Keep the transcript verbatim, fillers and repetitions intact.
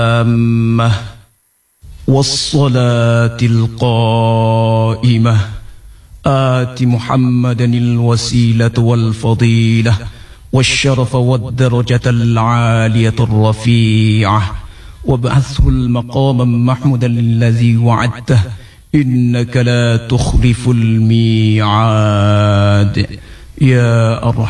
التامة والصلاة القائمة آت محمدا الوسيلة والفضيلة والشرف والدرجة العالية الرفيعة وابعثه المقام محمودا الذي وعدته إنك لا تخلف الميعاد يا أرحم